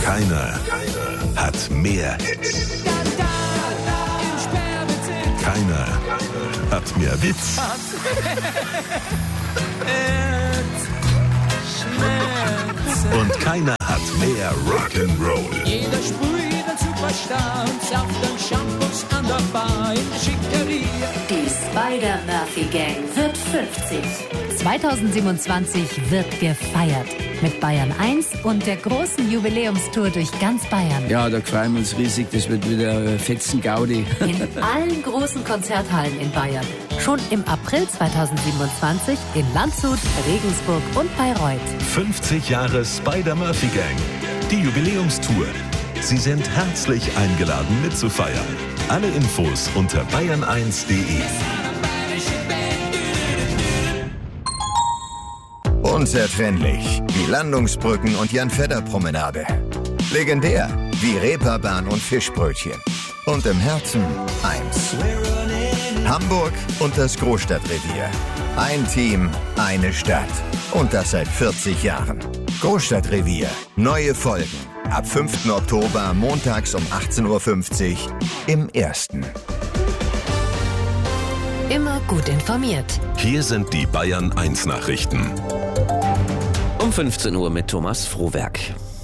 Keiner hat mehr Hits. Keiner hat mehr Witz. Und keiner hat mehr Rock'n'Roll. Jeder sprüht einen Superstar und sauft den Shampoos an der Bar in Schickeria. Die Spider-Murphy-Gang wird 50. 2027 wird gefeiert. Mit Bayern 1 und der großen Jubiläumstour durch ganz Bayern. Ja, da freuen wir uns riesig. Das wird wieder Fetzen-Gaudi. In allen großen Konzerthallen in Bayern. Schon im April 2027 in Landshut, Regensburg und Bayreuth. 50 Jahre Spider-Murphy-Gang. Die Jubiläumstour. Sie sind herzlich eingeladen mitzufeiern. Alle Infos unter bayern1.de. Unzertrennlich wie Landungsbrücken und Jan-Fedder-Promenade. Legendär wie Reeperbahn und Fischbrötchen. Und im Herzen eins. Hamburg und das Großstadtrevier. Ein Team, eine Stadt. Und das seit 40 Jahren. Großstadtrevier. Neue Folgen. Ab 5. Oktober montags um 18.50 Uhr im Ersten. Immer gut informiert. Hier sind die Bayern 1 Nachrichten. Um 15 Uhr mit Thomas Frohwerk.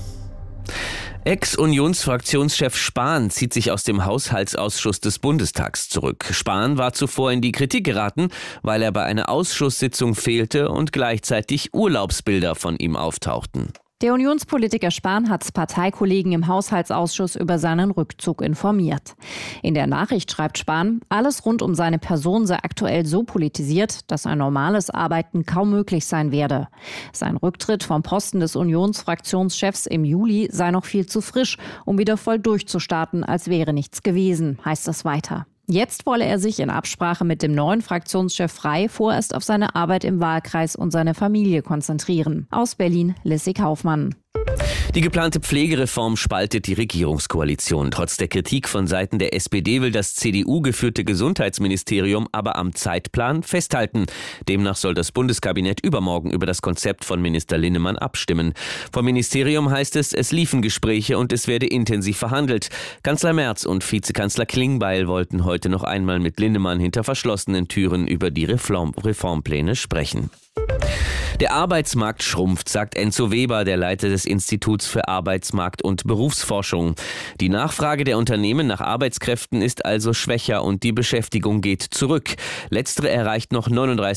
Ex-Unionsfraktionschef Spahn zieht sich aus dem Haushaltsausschuss des Bundestags zurück. Spahn war zuvor in die Kritik geraten, weil er bei einer Ausschusssitzung fehlte und gleichzeitig Urlaubsbilder von ihm auftauchten. Der Unionspolitiker Spahn hat Parteikollegen im Haushaltsausschuss über seinen Rückzug informiert. In der Nachricht schreibt Spahn, alles rund um seine Person sei aktuell so politisiert, dass ein normales Arbeiten kaum möglich sein werde. Sein Rücktritt vom Posten des Unionsfraktionschefs im Juli sei noch viel zu frisch, um wieder voll durchzustarten, als wäre nichts gewesen, heißt es weiter. Jetzt wolle er sich in Absprache mit dem neuen Fraktionschef Frey vorerst auf seine Arbeit im Wahlkreis und seine Familie konzentrieren. Aus Berlin, Lissy Kaufmann. Die geplante Pflegereform spaltet die Regierungskoalition. Trotz der Kritik von Seiten der SPD will das CDU-geführte Gesundheitsministerium aber am Zeitplan festhalten. Demnach soll das Bundeskabinett übermorgen über das Konzept von Minister Linnemann abstimmen. Vom Ministerium heißt es, es liefen Gespräche und es werde intensiv verhandelt. Kanzler Merz und Vizekanzler Klingbeil wollten heute noch einmal mit Linnemann hinter verschlossenen Türen über die Reformpläne sprechen. Der Arbeitsmarkt schrumpft, sagt Enzo Weber, der Leiter des Instituts für Arbeitsmarkt- und Berufsforschung. Die Nachfrage der Unternehmen nach Arbeitskräften ist also schwächer und die Beschäftigung geht zurück. Letztere erreicht noch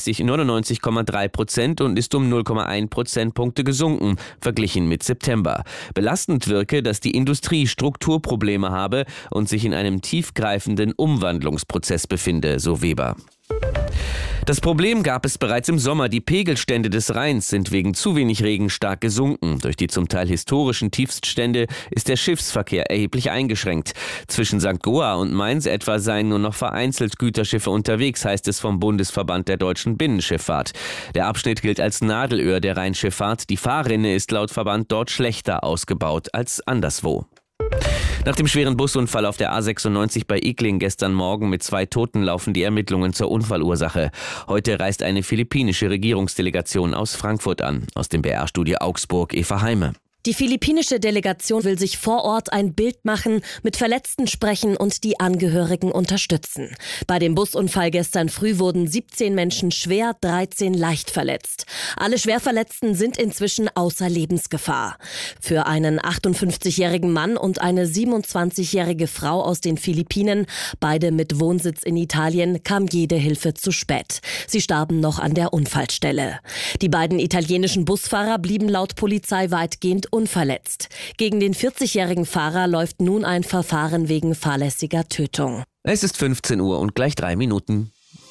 99,3% und ist um 0,1 Prozentpunkte gesunken, verglichen mit September. Belastend wirke, dass die Industrie Strukturprobleme habe und sich in einem tiefgreifenden Umwandlungsprozess befinde, so Weber. Das Problem gab es bereits im Sommer. Die Pegelstände des Rheins sind wegen zu wenig Regen stark gesunken. Durch die zum Teil historischen Tiefststände ist der Schiffsverkehr erheblich eingeschränkt. Zwischen St. Goar und Mainz etwa seien nur noch vereinzelt Güterschiffe unterwegs, heißt es vom Bundesverband der deutschen Binnenschifffahrt. Der Abschnitt gilt als Nadelöhr der Rheinschifffahrt. Die Fahrrinne ist laut Verband dort schlechter ausgebaut als anderswo. Nach dem schweren Busunfall auf der A96 bei Igling gestern Morgen mit 2 Toten laufen die Ermittlungen zur Unfallursache. Heute reist eine philippinische Regierungsdelegation aus Frankfurt an. Aus dem BR-Studio Augsburg, Eva Heime. Die philippinische Delegation will sich vor Ort ein Bild machen, mit Verletzten sprechen und die Angehörigen unterstützen. Bei dem Busunfall gestern früh wurden 17 Menschen schwer, 13 leicht verletzt. Alle Schwerverletzten sind inzwischen außer Lebensgefahr. Für einen 58-jährigen Mann und eine 27-jährige Frau aus den Philippinen, beide mit Wohnsitz in Italien, kam jede Hilfe zu spät. Sie starben noch an der Unfallstelle. Die beiden italienischen Busfahrer blieben laut Polizei weitgehend unverletzt. Gegen den 40-jährigen Fahrer läuft nun ein Verfahren wegen fahrlässiger Tötung. Es ist 15 Uhr und gleich 3 Minuten.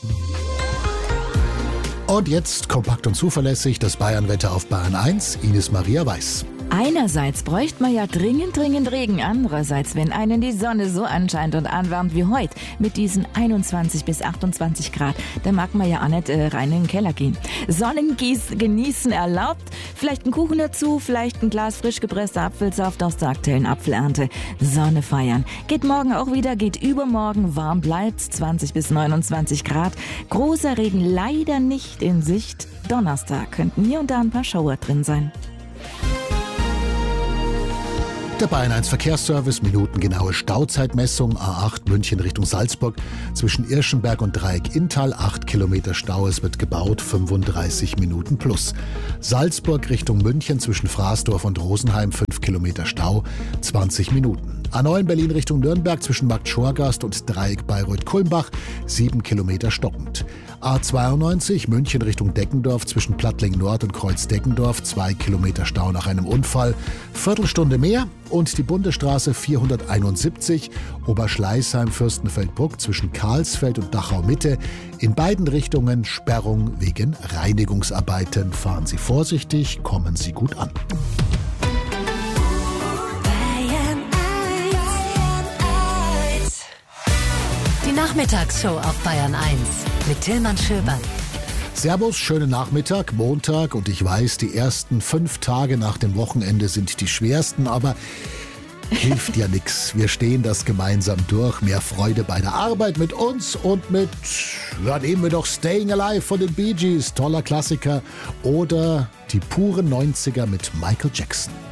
Und jetzt kompakt und zuverlässig das Bayernwetter auf Bayern 1, Ines Maria Weiß. Einerseits bräuchte man ja dringend Regen. Andererseits, wenn einen die Sonne so anscheint und anwärmt wie heute, mit diesen 21 bis 28 Grad, da mag man ja auch nicht rein in den Keller gehen. Sonnengieß genießen erlaubt, vielleicht ein Kuchen dazu, vielleicht ein Glas frisch gepresster Apfelsaft aus der aktuellen Apfelernte. Sonne feiern. Geht morgen auch wieder, geht übermorgen, warm bleibt 20 bis 29 Grad. Großer Regen leider nicht in Sicht. Donnerstag könnten hier und da ein paar Schauer drin sein. Der Bayern 1 Verkehrsservice, minutengenaue Stauzeitmessung, A8 München Richtung Salzburg, zwischen Irschenberg und Dreieck-Inntal, 8 Kilometer Stau, es wird gebaut, 35 Minuten plus. Salzburg Richtung München, zwischen Fraßdorf und Rosenheim, 5 Kilometer Stau, 20 Minuten. A9 Berlin Richtung Nürnberg, zwischen Markt Schorgast und Dreieck Bayreuth-Kulmbach, 7 Kilometer stockend. A92 München Richtung Deckendorf, zwischen Plattling Nord und Kreuz Deckendorf, 2 Kilometer Stau nach einem Unfall, Viertelstunde mehr. Und die Bundesstraße 471 Oberschleißheim-Fürstenfeldbruck zwischen Karlsfeld und Dachau-Mitte. In beiden Richtungen Sperrung wegen Reinigungsarbeiten. Fahren Sie vorsichtig, kommen Sie gut an. Die Nachmittagsshow auf Bayern 1 mit Tillmann Schöbern. Servus, schönen Nachmittag, Montag, und ich weiß, die ersten 5 Tage nach dem Wochenende sind die schwersten, aber hilft ja nix. Wir stehen das gemeinsam durch. Mehr Freude bei der Arbeit mit uns und nehmen wir doch Staying Alive von den Bee Gees, toller Klassiker, oder die puren 90er mit Michael Jackson.